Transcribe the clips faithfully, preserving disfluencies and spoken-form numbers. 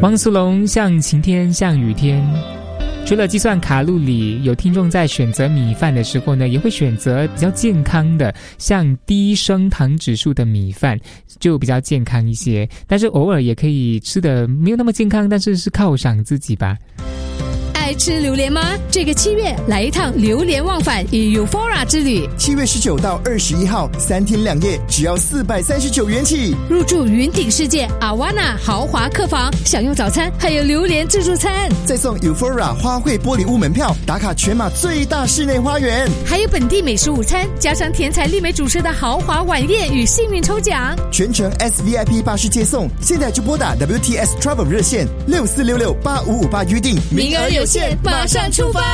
汪苏泷像晴天像雨天。除了计算卡路里，有听众在选择米饭的时候呢，也会选择比较健康的，像低升糖指数的米饭，就比较健康一些。但是偶尔也可以吃的没有那么健康，但是是犒赏自己吧。 爱吃榴莲吗？这个七月来一趟榴莲忘返与 Euphoria 之旅。 七月十九到二十一号，三天两夜，只要四百三十九元起。 入住云顶世界阿瓦纳豪华客房，享用早餐，还有榴莲自助餐， 再送 Euphoria 花卉玻璃屋门票，打卡全马最大室内花园， 还有本地美食午餐，加上甜彩丽美主持的豪华晚宴与幸运抽奖， 全程 S V I P 巴士接送。现在就拨打 W T S Travel 热线六四六六八五五八预定， 名额有限。马上出发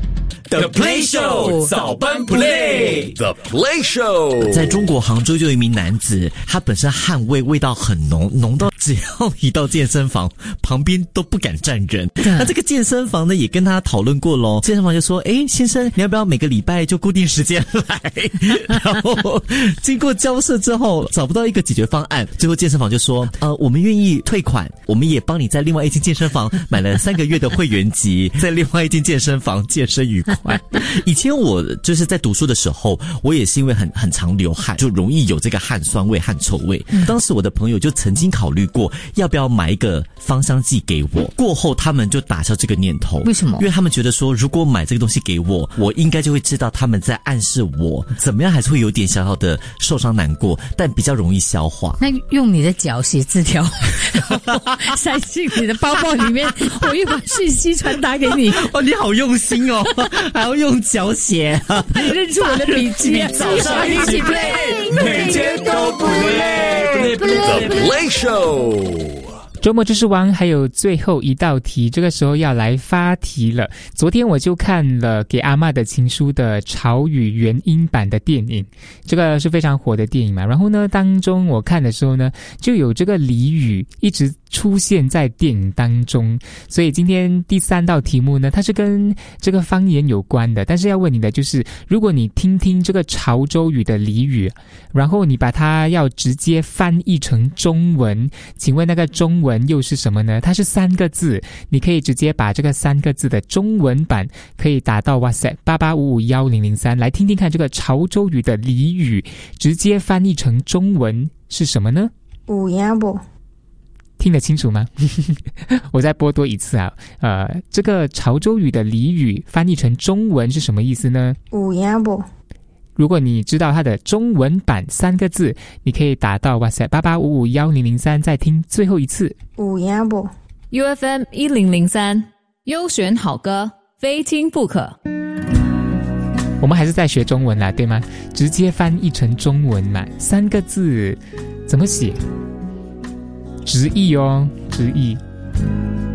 The Play Show 早班 Play The Play Show。 在中国杭州就有一名男子，他本身汗味味道很浓，浓到只要一到健身房旁边都不敢站人。那这个健身房呢也跟他讨论过咯，健身房就说，诶先生，你要不要每个礼拜就固定时间来？然后经过交涉之后找不到一个解决方案，最后健身房就说，呃我们愿意退款，我们也帮你在另外一间健身房买了三个月的会员级，在另外一间健身房健身愉快。以前我就是在读书的时候，我也是因为很很常流汗，就容易有这个汗酸味、汗臭味。当时我的朋友就曾经考虑过要不要买一个芳香剂给我，过后他们就打消这个念头。 为什么？ 因为他们觉得说，如果买这个东西给我，我应该就会知道他们在暗示我怎么样，还是会有点小小的受伤难过，但比较容易消化。 那用你的脚写字条塞进你的包包里面，我又把讯息传达给你。 哦，你好用心哦，还要用脚写， 你认出我的笔记啊！ 早上一起 play， 每天都不累。The Play Show。 周末知识王还有最后一道题，这个时候要来发题了。昨天我就看了《给阿嬷的情书》的潮语原音版的电影，这个是非常火的电影嘛。然后呢，当中我看的时候呢，就有这个俚语一直出现在电影当中，所以今天第三道题目呢，它是跟这个方言有关的，但是要问你的就是，如果你听听这个潮州语的俚语，然后你把它要直接翻译成中文，请问那个中文又是什么呢？它是三个字，你可以直接把这个三个字的中文版可以打到 WhatsApp 八八五五一零零三来听听看，这个潮州语的俚语直接翻译成中文是什么呢？ 有影不？ 听得清楚吗？我再播多一次啊！呃，这个潮州语的俚语翻译成中文是什么意思呢？ 有影不？ 如果你知道它的中文版三个字，你可以打到 WhatsApp 八八五五一零零三，再听最后一次。 有影不？ U F M 一零零三，优选好歌，非听不可。 我们还是在学中文啦，对吗？直接翻译成中文嘛，三个字怎么写？直译哦，直译。